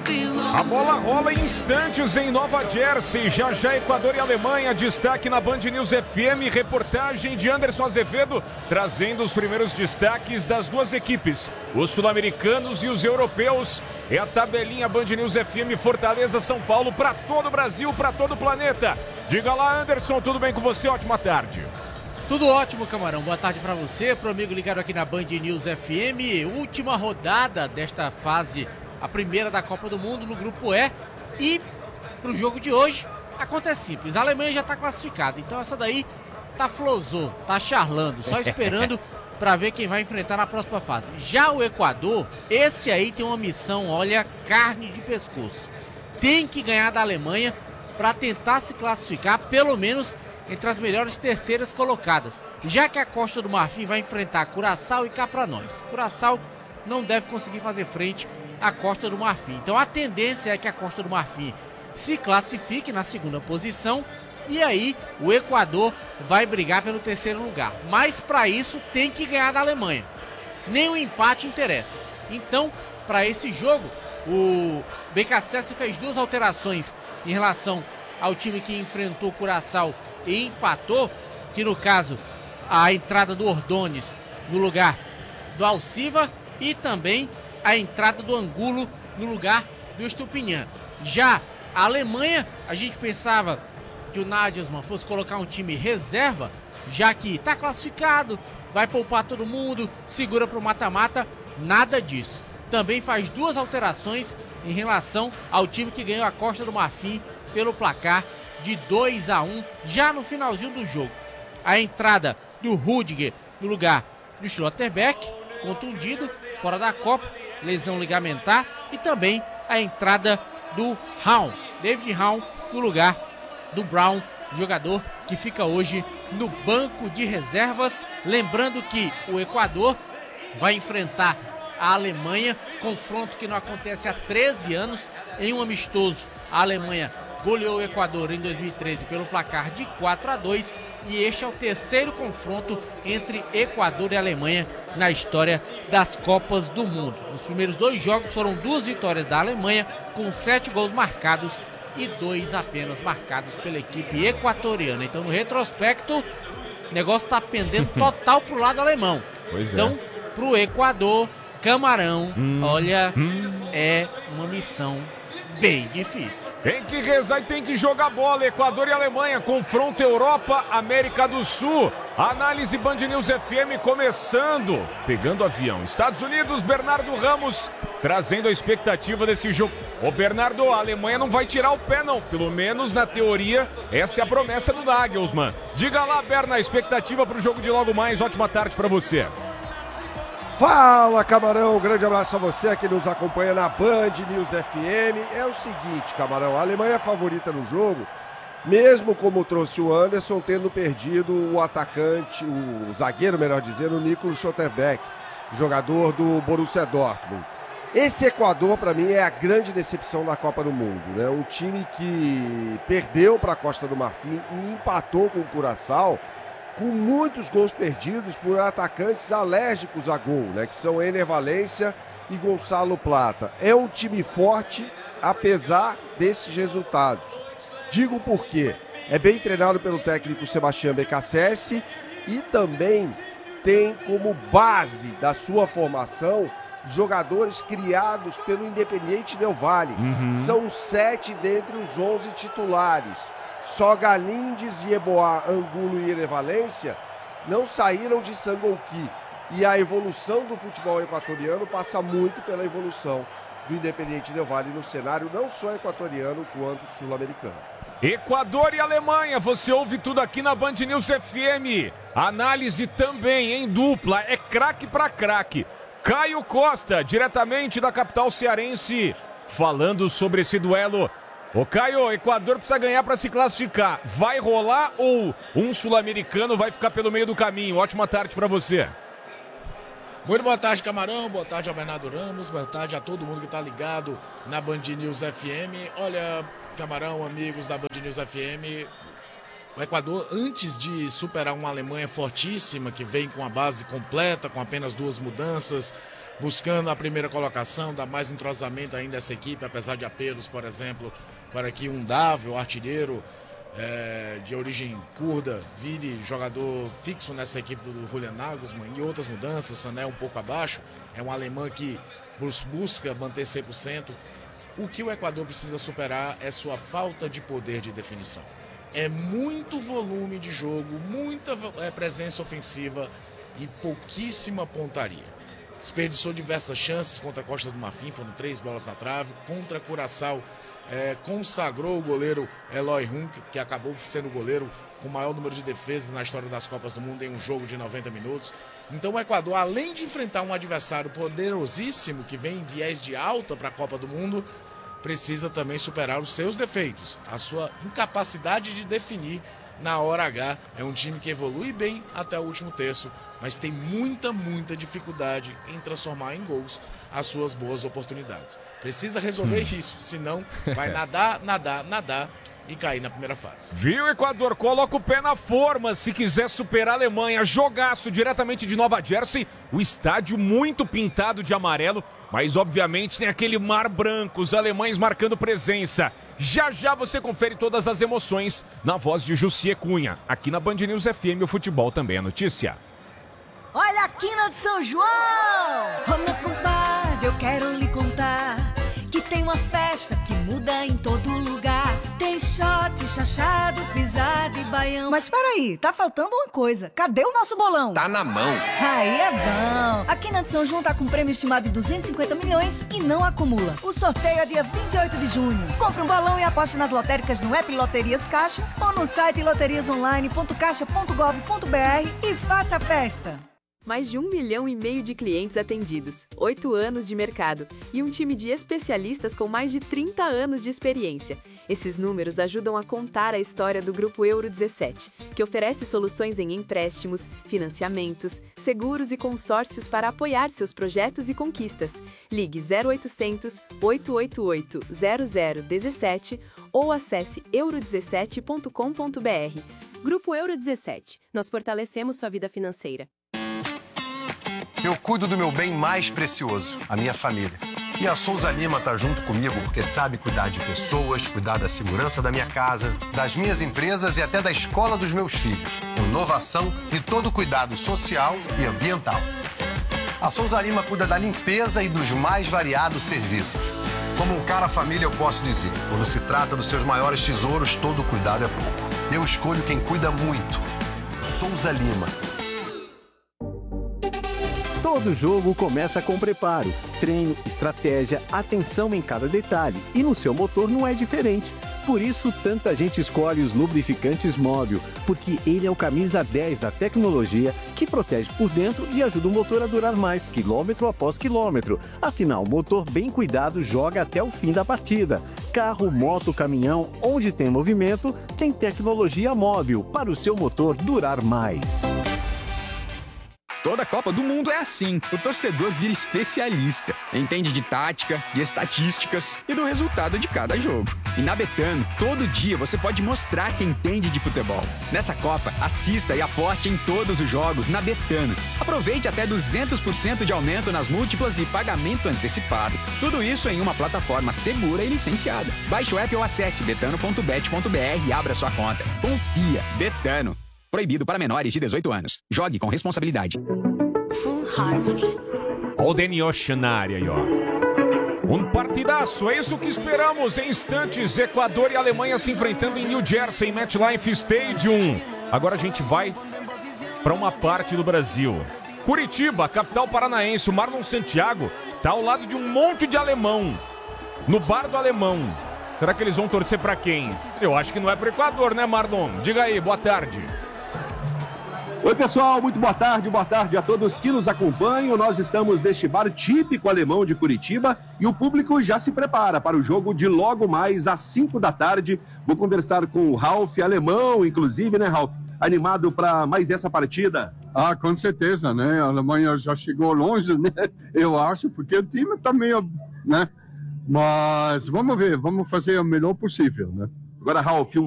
A bola rola em instantes em Nova Jersey. Já já Equador e Alemanha. Destaque na Band News FM. Reportagem de Anderson Azevedo, trazendo os primeiros destaques das duas equipes, os sul-americanos e os europeus. É a tabelinha Band News FM Fortaleza, São Paulo, para todo o Brasil, para todo o planeta. Diga lá, Anderson, tudo bem com você? Ótima tarde. Tudo ótimo, Camarão. Boa tarde para você, pro amigo ligado aqui na Band News FM. Última rodada desta fase, a primeira da Copa do Mundo no Grupo E. E pro jogo de hoje, acontece simples. A Alemanha já está classificada, então essa daí tá flosou, tá charlando, só esperando para ver quem vai enfrentar na próxima fase. Já o Equador, esse aí tem uma missão, olha, carne de pescoço. Tem que ganhar da Alemanha para tentar se classificar, pelo menos entre as melhores terceiras colocadas, já que a Costa do Marfim vai enfrentar Curaçao e cá pra nós. Curaçao não deve conseguir fazer frente à Costa do Marfim. Então a tendência é que a Costa do Marfim se classifique na segunda posição e aí o Equador vai brigar pelo terceiro lugar. Mas para isso tem que ganhar da Alemanha. Nem o empate interessa. Então, para esse jogo, o BKSS fez duas alterações em relação ao time que enfrentou Curaçao e empatou, que no caso a entrada do Ordones no lugar do Alciva e também a entrada do Angulo no lugar do Estupinhan. Já a Alemanha, a gente pensava que o Nagelsmann fosse colocar um time reserva, já que está classificado, vai poupar todo mundo, segura para o mata-mata, nada disso. Também faz duas alterações em relação ao time que ganhou a Costa do Marfim pelo placar de 2-1, já no finalzinho do jogo. A entrada do Rudiger no lugar do Schlotterbeck, contundido, fora da Copa, lesão ligamentar, e também a entrada do Raum, David Raum, no lugar do Brown, jogador que fica hoje no banco de reservas. Lembrando que o Equador vai enfrentar a Alemanha, confronto que não acontece há 13 anos, em um amistoso. A Alemanha goleou o Equador em 2013 pelo placar de 4-2 e este é o terceiro confronto entre Equador e Alemanha na história das Copas do Mundo. Nos primeiros dois jogos foram 2 vitórias da Alemanha, com 7 gols marcados e 2 apenas marcados pela equipe equatoriana. Então, no retrospecto, o negócio está pendendo total pro lado alemão. Então, pro Equador, Camarão, olha, é uma missão bem difícil. Tem que rezar e tem que jogar bola. Equador e Alemanha, confronto Europa, América do Sul. Análise Band News FM começando, pegando avião. Estados Unidos, Bernardo Ramos, trazendo a expectativa desse jogo. Ô Bernardo, a Alemanha não vai tirar o pé não, pelo menos na teoria, essa é a promessa do Nagelsmann. Diga lá, Berna, a expectativa para o jogo de logo mais. Ótima tarde para você. Fala, Camarão, um grande abraço a você que nos acompanha na Band News FM. É o seguinte, Camarão, a Alemanha é favorita no jogo, mesmo como trouxe o Anderson, tendo perdido o atacante, o zagueiro, melhor dizendo, o Nico Schlotterbeck, jogador do Borussia Dortmund. Esse Equador, para mim, é a grande decepção da Copa do Mundo, né? Um time que perdeu para a Costa do Marfim e empatou com o Curaçao, com muitos gols perdidos por atacantes alérgicos a gol, né? Que são Ener Valencia e Gonçalo Plata. É um time forte, apesar desses resultados. Digo por quê. É bem treinado pelo técnico Sebastião BKSS e também tem como base da sua formação jogadores criados pelo Independiente Del Valle. São 7 dentre os 11 titulares. Só Galindes, Yeboah, Angulo e Ener Valencia não saíram de Sangolquí. E a evolução do futebol equatoriano passa muito pela evolução do Independiente Del Valle no cenário não só equatoriano quanto sul-americano. Equador e Alemanha, você ouve tudo aqui na Band News FM. Análise também em dupla, é craque pra craque. Caio Costa, diretamente da capital cearense, falando sobre esse duelo. Ô Caio, Equador precisa ganhar para se classificar. Vai rolar ou um sul-americano vai ficar pelo meio do caminho? Ótima tarde para você. Muito boa tarde, Camarão. Boa tarde ao Bernardo Ramos. Boa tarde a todo mundo que está ligado na Band News FM. Olha, Camarão, amigos da Band News FM, o Equador, antes de superar uma Alemanha fortíssima, que vem com a base completa, com apenas 2 mudanças, buscando a primeira colocação, dá mais entrosamento ainda a essa equipe, apesar de apelos, por exemplo, para que um Davi, o artilheiro de origem curda, vire jogador fixo nessa equipe do Julian Nagelsmann, e outras mudanças. O Sané um pouco abaixo, é um alemão que busca manter 100%. O que o Equador precisa superar é sua falta de poder de definição. É muito volume de jogo, muita presença ofensiva e pouquíssima pontaria. Desperdiçou diversas chances contra a Costa do Marfim, foram 3 bolas na trave. Contra a Curaçao, consagrou o goleiro Eloy Hun, que acabou sendo o goleiro com o maior número de defesas na história das Copas do Mundo em um jogo de 90 minutos. Então o Equador, além de enfrentar um adversário poderosíssimo que vem em viés de alta para a Copa do Mundo, precisa também superar os seus defeitos, a sua incapacidade de definir na hora H. É um time que evolui bem até o último terço, mas tem muita dificuldade em transformar em gols as suas boas oportunidades. Precisa resolver isso, senão vai nadar e cair na primeira fase. Viu, Equador? Coloca o pé na forma se quiser superar a Alemanha. Jogaço diretamente de Nova Jersey, o estádio muito pintado de amarelo, mas obviamente tem aquele mar branco, os alemães marcando presença. Já você confere todas as emoções na voz de Jussier Cunha. Aqui na Band News FM, o futebol também é notícia. Olha a quina de São João! Ô meu compadre, eu quero lhe contar que tem uma festa que muda em todo lugar. Tem shot, chachado, pisada e baião. Mas peraí, tá faltando uma coisa. Cadê o nosso bolão? Tá na mão. Aí é bom. A Quina de São João tá com prêmio estimado de 250 milhões e não acumula. O sorteio é dia 28 de junho. Compre um balão e aposte nas lotéricas no app Loterias Caixa ou no site loteriasonline.caixa.gov.br e faça a festa. Mais de 1,5 milhão de clientes atendidos, 8 anos de mercado e um time de especialistas com mais de 30 anos de experiência. Esses números ajudam a contar a história do Grupo Euro 17, que oferece soluções em empréstimos, financiamentos, seguros e consórcios para apoiar seus projetos e conquistas. Ligue 0800 888 0017 ou acesse euro17.com.br. Grupo Euro 17. Nós fortalecemos sua vida financeira. Eu cuido do meu bem mais precioso, a minha família. E a Souza Lima tá junto comigo porque sabe cuidar de pessoas, cuidar da segurança da minha casa, das minhas empresas e até da escola dos meus filhos. Inovação e todo cuidado social e ambiental. A Souza Lima cuida da limpeza e dos mais variados serviços. Como um cara família, eu posso dizer, quando se trata dos seus maiores tesouros, todo cuidado é pouco. Eu escolho quem cuida muito. Souza Lima. Todo jogo começa com preparo, treino, estratégia, atenção em cada detalhe. E no seu motor não é diferente. Por isso, tanta gente escolhe os lubrificantes Móbil, porque ele é o camisa 10 da tecnologia que protege por dentro e ajuda o motor a durar mais, quilômetro após quilômetro. Afinal, motor bem cuidado joga até o fim da partida. Carro, moto, caminhão, onde tem movimento, tem tecnologia Móbil para o seu motor durar mais. Toda Copa do Mundo é assim. O torcedor vira especialista. Entende de tática, de estatísticas e do resultado de cada jogo. E na Betano, todo dia você pode mostrar que entende de futebol. Nessa Copa, assista e aposte em todos os jogos na Betano. Aproveite até 200% de aumento nas múltiplas e pagamento antecipado. Tudo isso em uma plataforma segura e licenciada. Baixe o app ou acesse betano.bet.br e abra sua conta. Confia. Betano. Proibido para menores de 18 anos. Jogue com responsabilidade. Full Harmony. Olha o Danny Ocean na área aí, ó. Um partidaço, é isso que esperamos. Em instantes, Equador e Alemanha se enfrentando em New Jersey, em MetLife Stadium. Agora a gente vai para uma parte do Brasil. Curitiba, capital paranaense. O Marlon Santiago tá ao lado de um monte de alemão. No bar do alemão. Será que eles vão torcer para quem? Eu acho que não é pro Equador, né, Marlon? Diga aí, boa tarde. Oi, pessoal, muito boa tarde a todos que nos acompanham. Nós estamos neste bar típico alemão de Curitiba e o público já se prepara para o jogo de logo mais às 5 da tarde. Vou conversar com o Ralf, alemão, inclusive, né, Ralf? Animado para mais essa partida? Ah, com certeza, né? A Alemanha já chegou longe, né? Eu acho, porque o time tá meio, né? Mas vamos ver, vamos fazer o melhor possível, né? Agora, Ralf, um